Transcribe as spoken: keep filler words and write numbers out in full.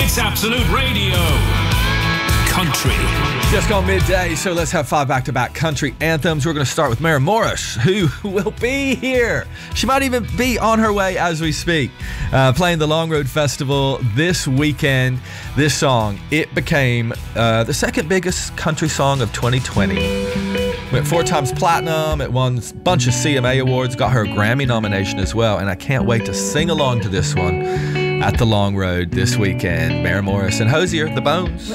It's Absolute Radio. Country. Just gone midday, so let's have five back-to-back country anthems. We're going to start with Maren Morris, who will be here. She might even be on her way as we speak, uh, playing the Long Road Festival this weekend. This song, it became uh, the second biggest country song of twenty twenty. Went four times platinum. It won a bunch of C M A awards, got her a Grammy nomination as well, and I can't wait to sing along to this one at the Long Road this weekend. Maren Morris and Hozier, The Bones.